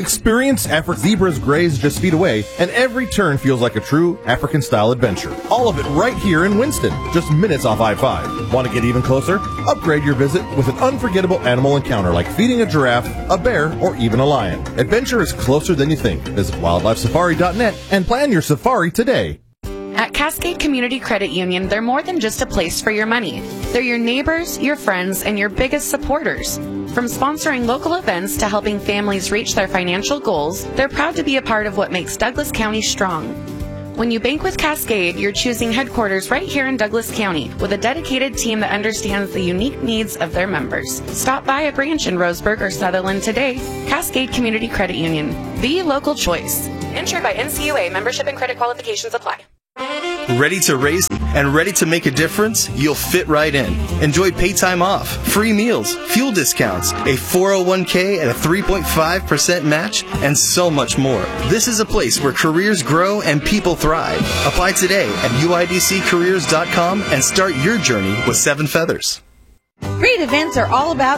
Experience Zebras graze just feet away, and every turn feels like a true African-style adventure. All of it right here in Winston, just minutes off I-5. Want to get even closer? Upgrade your visit with an unforgettable animal encounter like feeding a giraffe, a bear, or even a lion. Adventure is closer than you think. Visit wildlifesafari.net and plan your safari today. At Cascade Community Credit Union, they're more than just a place for your money. They're your neighbors, your friends, and your biggest supporters. From sponsoring local events to helping families reach their financial goals, they're proud to be a part of what makes Douglas County strong. When you bank with Cascade, you're choosing headquarters right here in Douglas County with a dedicated team that understands the unique needs of their members. Stop by a branch in Roseburg or Sutherland today. Cascade Community Credit Union, the local choice. Insured by NCUA. Membership and credit qualifications apply. Ready to raise and ready to make a difference? You'll fit right in. Enjoy pay time off, free meals, fuel discounts, a 401k and a 3.5% match, and so much more. This is a place where careers grow and people thrive. Apply today at uidccareers.com and start your journey with 7 Feathers. Great events are all about